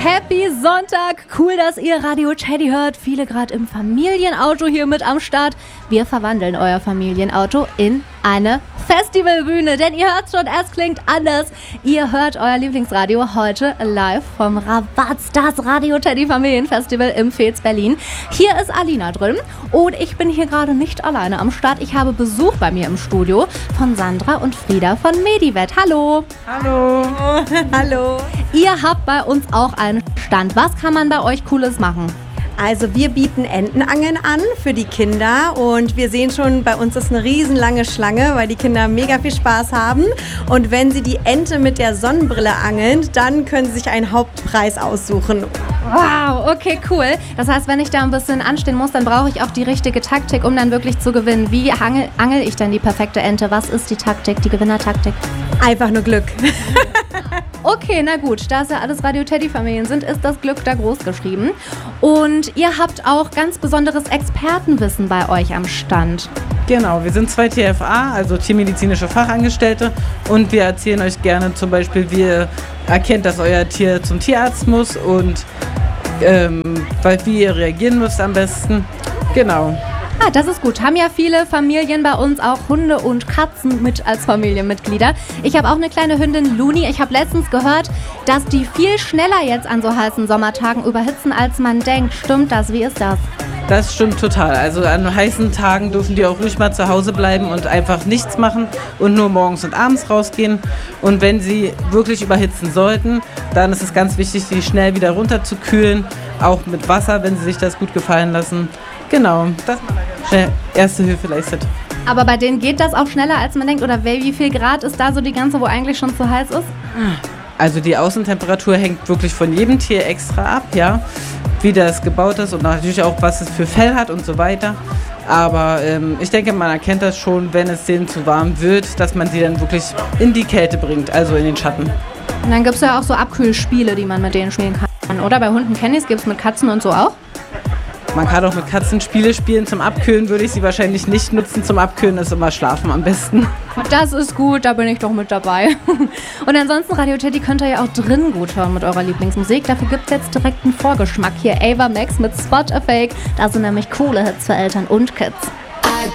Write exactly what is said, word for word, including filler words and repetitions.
Happy Sonntag! Cool, dass ihr Radio Teddy hört. Viele gerade im Familienauto hier mit am Start. Wir verwandeln euer Familienauto in eine Festivalbühne, denn ihr hört schon, es klingt anders. Ihr hört euer Lieblingsradio heute live vom Rabatz, das Radio Teddy Familienfestival im Fez Berlin. Hier ist Alina drin und ich bin hier gerade nicht alleine am Start. Ich habe Besuch bei mir im Studio von Sandra und Frieda von Medivet. Hallo! Hallo! Hallo! Ihr habt bei uns auch einen Stand. Was kann man bei euch Cooles machen? Also wir bieten Entenangeln an für die Kinder und wir sehen schon, bei uns ist eine riesenlange Schlange, weil die Kinder mega viel Spaß haben. Und wenn sie die Ente mit der Sonnenbrille angeln, dann können sie sich einen Hauptpreis aussuchen. Wow, okay, cool. Das heißt, wenn ich da ein bisschen anstehen muss, dann brauche ich auch die richtige Taktik, um dann wirklich zu gewinnen. Wie angel, angel ich denn die perfekte Ente? Was ist die Taktik, die Gewinnertaktik? Einfach nur Glück. Okay, na gut, da es ja alles Radio Teddy Familien sind, ist das Glück da groß geschrieben. Und ihr habt auch ganz besonderes Expertenwissen bei euch am Stand. Genau, wir sind zwei T F A, also tiermedizinische Fachangestellte, und wir erzählen euch gerne zum Beispiel, wie ihr erkennt, dass euer Tier zum Tierarzt muss und ähm, weil, wie ihr reagieren müsst am besten. Genau. Ah, das ist gut. Haben ja viele Familien bei uns auch Hunde und Katzen mit als Familienmitglieder. Ich habe auch eine kleine Hündin, Luni. Ich habe letztens gehört, dass die viel schneller jetzt an so heißen Sommertagen überhitzen, als man denkt. Stimmt das? Wie ist das? Das stimmt total. Also an heißen Tagen dürfen die auch ruhig mal zu Hause bleiben und einfach nichts machen und nur morgens und abends rausgehen. Und wenn sie wirklich überhitzen sollten, dann ist es ganz wichtig, sie schnell wieder runterzukühlen. Auch mit Wasser, wenn sie sich das gut gefallen lassen. Genau, dass man schnell Erste Hilfe leistet. Aber bei denen geht das auch schneller, als man denkt? Oder wie viel Grad ist da so die Grenze, wo eigentlich schon zu heiß ist? Also die Außentemperatur hängt wirklich von jedem Tier extra ab, ja, wie das gebaut ist und natürlich auch, was es für Fell hat und so weiter. Aber ähm, ich denke, man erkennt das schon, wenn es denen zu warm wird, dass man sie dann wirklich in die Kälte bringt, also in den Schatten. Und dann gibt es ja auch so Abkühlspiele, die man mit denen spielen kann, oder? Bei Hunden kenne ich es, gibt es mit Katzen und so auch? Man kann auch mit Katzen Spiele spielen. Zum Abkühlen würde ich sie wahrscheinlich nicht nutzen. Zum Abkühlen ist immer Schlafen am besten. Das ist gut, da bin ich doch mit dabei. Und ansonsten, Radio Teddy könnt ihr ja auch drin gut hören mit eurer Lieblingsmusik. Dafür gibt es jetzt direkt einen Vorgeschmack. Hier Ava Max mit Spot a Fake. Da sind nämlich coole Hits für Eltern und Kids.